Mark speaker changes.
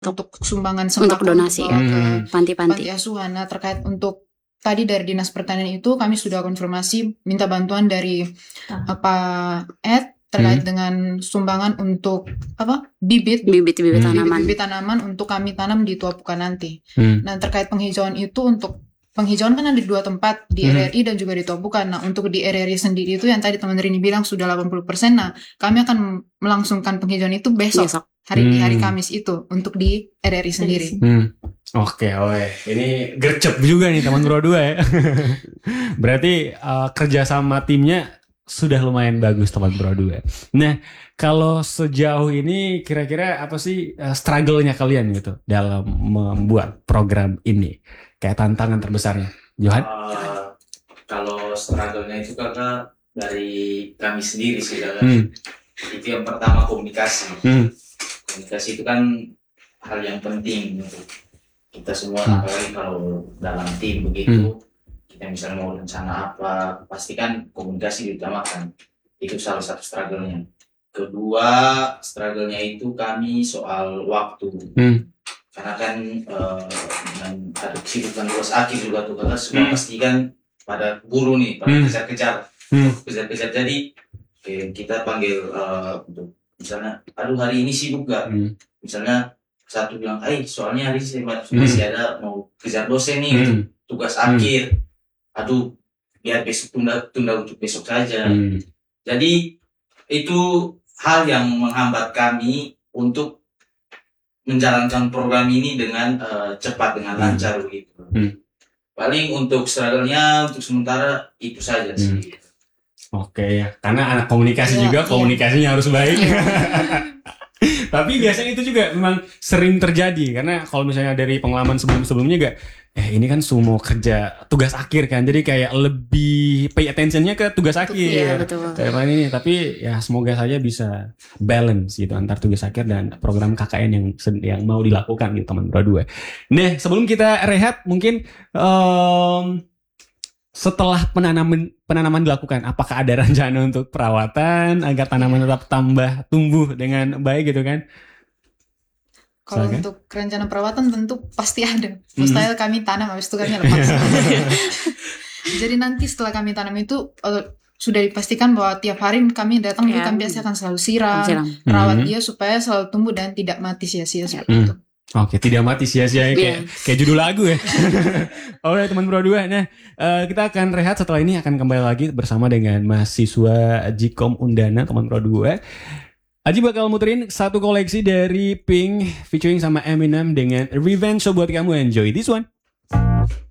Speaker 1: untuk sumbangan
Speaker 2: untuk
Speaker 1: sembako
Speaker 2: donasi
Speaker 1: untuk bawa ke
Speaker 2: panti-panti.
Speaker 1: panti asuhan. Nah, terkait untuk tadi dari Dinas Pertanian itu kami sudah konfirmasi minta bantuan dari Pak Ed terkait dengan sumbangan untuk bibit tanaman untuk kami tanam di Tuapuka nanti. Nah, terkait penghijauan itu, untuk penghijauan kan ada 2 tempat di RRI dan juga di Tuapuka. Nah, untuk di RRI sendiri itu yang tadi teman Rini bilang sudah 80%. Nah, kami akan melangsungkan penghijauan itu besok. Hari Kamis itu untuk di RRI sendiri.
Speaker 3: Oke, ini gercep juga nih teman Pro 2 ya. Berarti kerjasama timnya sudah lumayan bagus teman Pro 2. Nah, kalau sejauh ini kira-kira apa sih struggle-nya kalian gitu dalam membuat program ini? Kayak tantangan terbesarnya, Johan?
Speaker 4: Kalau struggle-nya itu karena dari kami sendiri sih, itu yang pertama komunikasi. Komunikasi itu kan hal yang penting untuk kita semua, apalagi kalau dalam tim begitu, kita misalnya mau rencana apa, pasti kan komunikasi diutamakan. Itu salah satu struggle-nya. Kedua, struggle-nya itu kami soal waktu. Karena kan ada kesibukan tugas akhir juga tuh, karena semua pasti kan pada buru nih, pada kejar-kejar. Jadi kita panggil untuk misalnya, aduh hari ini sibuk gak? Misalnya satu bilang, soalnya hari ini masih ada mau kejar dosen nih untuk tugas akhir. Aduh, biar besok tunda untuk besok saja. Jadi itu hal yang menghambat kami untuk menjalankan program ini dengan cepat, dengan lancar begitu. Paling untuk struggle-nya untuk sementara itu saja sih.
Speaker 3: Oke ya, karena anak komunikasi juga komunikasinya harus baik. Tapi biasanya itu juga memang sering terjadi, karena kalau misalnya dari pengalaman sebelum-sebelumnya juga ini kan semua kerja tugas akhir kan, jadi kayak lebih pay attention-nya ke tugas akhir.
Speaker 2: Iya, betul.
Speaker 3: Ini, tapi ya semoga saja bisa balance gitu antar tugas akhir dan program KKN yang mau dilakukan gitu teman Pro 2. Nah, sebelum kita rehat mungkin setelah penanaman dilakukan, apakah ada rencana untuk perawatan agar tanaman tetap tumbuh dengan baik gitu kan?
Speaker 1: Kalau untuk rencana perawatan tentu pasti ada. Mustahil kami tanam habis itu kami lepas. Jadi nanti setelah kami tanam itu sudah dipastikan bahwa tiap hari kami datang kami biasa akan selalu siram, rawat dia supaya selalu tumbuh dan tidak mati sia-sia seperti itu.
Speaker 3: Oke, tidak mati sia-sia kayak judul lagu ya. Oke, teman Pro 2. Nah, kita akan rehat, setelah ini akan kembali lagi bersama dengan mahasiswa Jikom Undana teman Pro 2. Aji bakal muterin satu koleksi dari Pink featuring sama Eminem dengan Revenge. So buat kamu enjoy this one.